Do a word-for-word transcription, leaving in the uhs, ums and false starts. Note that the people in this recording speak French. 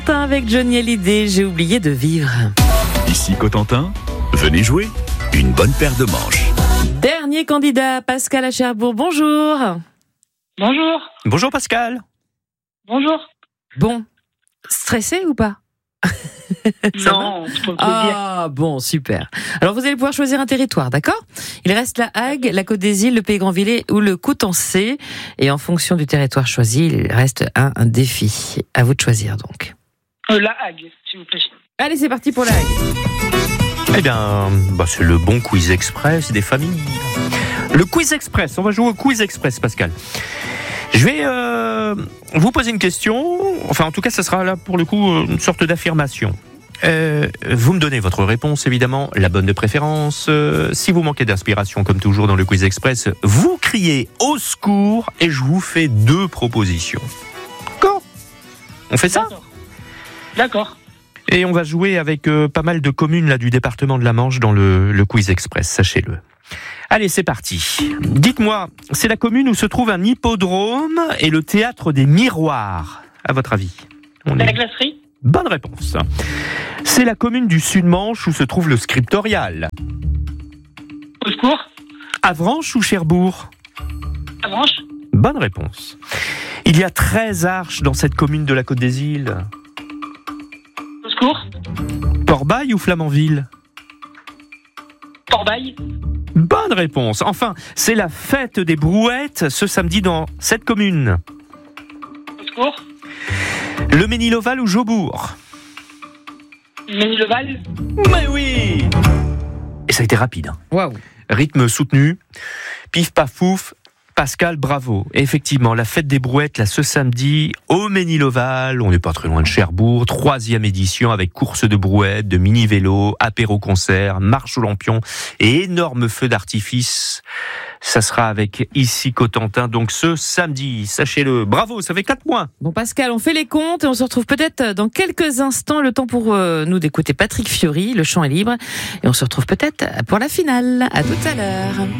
Avec Johnny Hallyday, j'ai oublié de vivre. Ici Cotentin, venez jouer une bonne paire de manches. Dernier candidat, Pascal à Cherbourg, bonjour. Bonjour. Bonjour Pascal. Bonjour. Bon, stressé ou pas? Non, c'est pour le plaisir. Ah bon, super. Alors vous allez pouvoir choisir un territoire, d'accord? Il reste la Hague, la Côte des Îles, le Pays Grand-Villers ou le Coutançais. Et en fonction du territoire choisi, il reste un, un défi. À vous de choisir donc. Euh, la Hague, s'il vous plaît. Allez, c'est parti pour la Hague. Eh bien, bah c'est le bon quiz express des familles. Le quiz express, on va jouer au quiz express, Pascal. Je vais euh, vous poser une question, enfin en tout cas ça sera là pour le coup une sorte d'affirmation. Euh, vous me donnez votre réponse évidemment, la bonne de préférence. Euh, si vous manquez d'inspiration comme toujours dans le quiz express, vous criez au secours et je vous fais deux propositions. D'accord ? On fait ça ? D'accord. D'accord. Et on va jouer avec euh, pas mal de communes là du département de la Manche dans le, le quiz express, sachez-le. Allez, c'est parti. Dites-moi, c'est la commune où se trouve un hippodrome et le théâtre des miroirs, à votre avis? On La est... glacerie. Bonne réponse. C'est la commune du Sud-Manche où se trouve le scriptorial. Au secours. Avranches ou Cherbourg? Avranches. Bonne réponse. Il y a treize arches dans cette commune de la Côte des Îles. Au secours. Corbeil ou Flamanville? Corbeil. Bonne réponse. Enfin, c'est la fête des brouettes ce samedi dans cette commune. Au secours. Le Ménil-Oval ou Jaubourg? Ménil-Oval. Mais oui! Et ça a été rapide. Hein. Waouh. Rythme soutenu. Pif paf pouf. Pascal, bravo. Et effectivement, la fête des brouettes, là, ce samedi, au Ménil-Oval, on n'est pas très loin de Cherbourg, troisième édition avec course de brouettes, de mini-vélo, apéro-concert, marche aux lampions et énorme feu d'artifice. Ça sera avec ici Cotentin, donc ce samedi, sachez-le. Bravo, ça fait quatre points. Bon Pascal, on fait les comptes et on se retrouve peut-être dans quelques instants. Le temps pour euh, nous d'écouter Patrick Fiori, le chant est libre. Et on se retrouve peut-être pour la finale. À tout à l'heure.